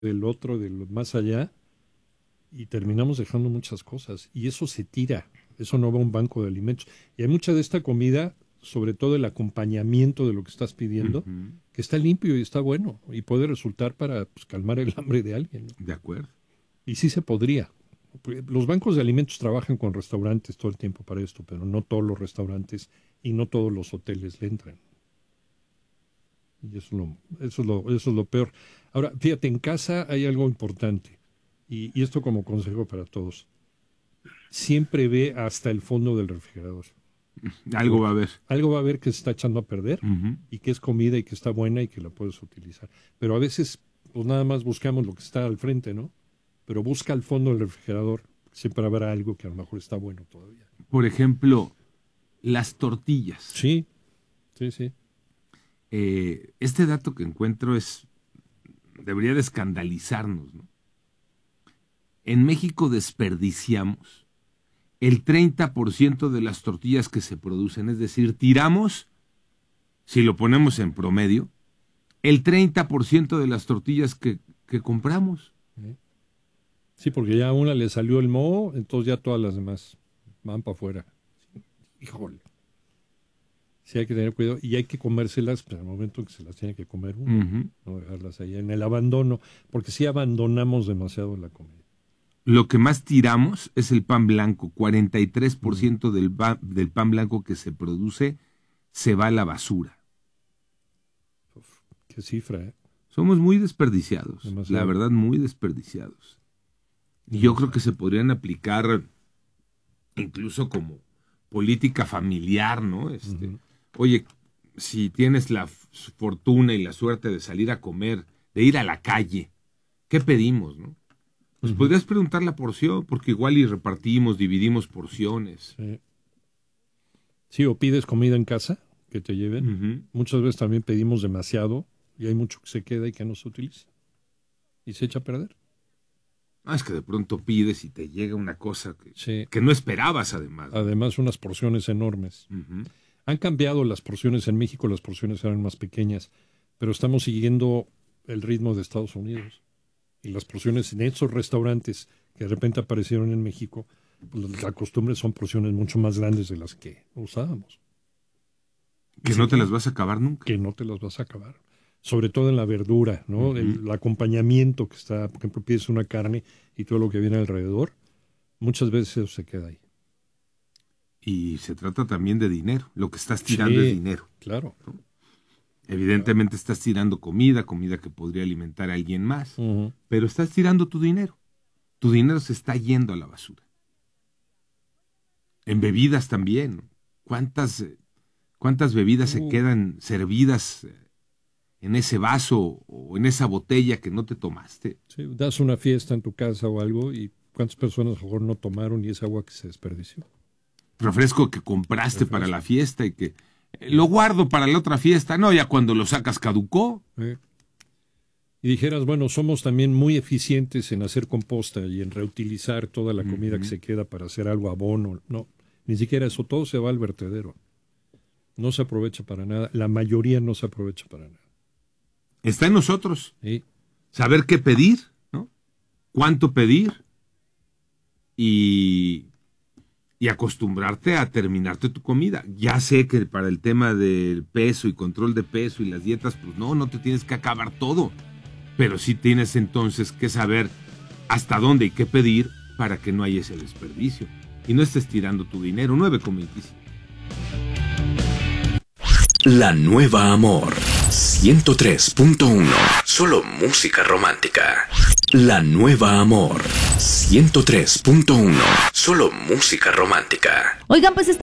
del otro, del más allá, y terminamos dejando muchas cosas. Y eso se tira, eso no va a un banco de alimentos. Y hay mucha de esta comida, sobre todo el acompañamiento de lo que estás pidiendo, que está limpio y está bueno, y puede resultar para calmar el hambre de alguien, ¿no? De acuerdo. Y sí se podría. Los bancos de alimentos trabajan con restaurantes todo el tiempo para esto, pero no todos los restaurantes y no todos los hoteles le entran. Y eso es lo peor. Ahora, fíjate, en casa hay algo importante, y esto como consejo para todos. Siempre ve hasta el fondo del refrigerador. Algo va a haber. Algo va a haber que se está echando a perder, y que es comida y que está buena y que la puedes utilizar. Pero a veces, pues nada más buscamos lo que está al frente, ¿no? Pero busca al fondo del refrigerador, siempre habrá algo que a lo mejor está bueno todavía. Por ejemplo, las tortillas. Sí, sí, sí. Este dato que encuentro debería de escandalizarnos, ¿no? En México desperdiciamos el 30% de las tortillas que se producen, es decir, tiramos, si lo ponemos en promedio, el 30% de las tortillas que compramos. Sí, porque ya a una le salió el moho, entonces ya todas las demás van para afuera. Híjole. Sí, hay que tener cuidado y hay que comérselas en el momento en que se las tiene que comer uno, no dejarlas ahí en el abandono, porque sí abandonamos demasiado la comida. Lo que más tiramos es el pan blanco. 43% del pan blanco que se produce se va a la basura. Uf, qué cifra, ¿eh? Somos muy desperdiciados, demasiado. La verdad, muy desperdiciados. Y yo creo que se podrían aplicar incluso como política familiar, ¿no? Oye, si tienes la fortuna y la suerte de salir a comer, de ir a la calle, ¿qué pedimos, no? Pues podrías preguntar la porción, porque igual y repartimos, dividimos porciones. Sí, o pides comida en casa, que te lleven. Muchas veces también pedimos demasiado y hay mucho que se queda y que no se utiliza. Y se echa a perder. Es que de pronto pides y te llega una cosa Sí. que no esperabas, además. Además, unas porciones enormes. Han cambiado las porciones en México, las porciones eran más pequeñas, pero estamos siguiendo el ritmo de Estados Unidos. Y las porciones en esos restaurantes que de repente aparecieron en México, pues la costumbre son porciones mucho más grandes de las que usábamos. Que no te las vas a acabar nunca. Que no te las vas a acabar. Sobre todo en la verdura, ¿no? El acompañamiento que está, por ejemplo, pides una carne y todo lo que viene alrededor, muchas veces eso se queda ahí. Y se trata también de dinero. Lo que estás tirando es dinero. Claro. ¿No? Evidentemente estás tirando comida que podría alimentar a alguien más, pero estás tirando tu dinero. Tu dinero se está yendo a la basura. En bebidas también, ¿no? ¿Cuántas bebidas se quedan servidas en ese vaso o en esa botella que no te tomaste? Sí, das una fiesta en tu casa o algo y cuántas personas a lo mejor no tomaron y es agua que se desperdició. Refresco que compraste para la fiesta y que lo guardo para la otra fiesta. No, ya cuando lo sacas caducó. Y dijeras, bueno, somos también muy eficientes en hacer composta y en reutilizar toda la comida que se queda para hacer algo abono. No, ni siquiera eso, todo se va al vertedero. No se aprovecha para nada. La mayoría no se aprovecha para nada. Está en nosotros. Sí. Saber qué pedir, ¿no? Cuánto pedir y acostumbrarte a terminarte tu comida. Ya sé que para el tema del peso y control de peso y las dietas, pues no te tienes que acabar todo. Pero sí tienes entonces que saber hasta dónde y qué pedir para que no haya ese desperdicio. Y no estés tirando tu dinero. 9.25. La Nueva Amor 103.1. Solo música romántica. La Nueva Amor 103.1. Solo música romántica. Oigan, pues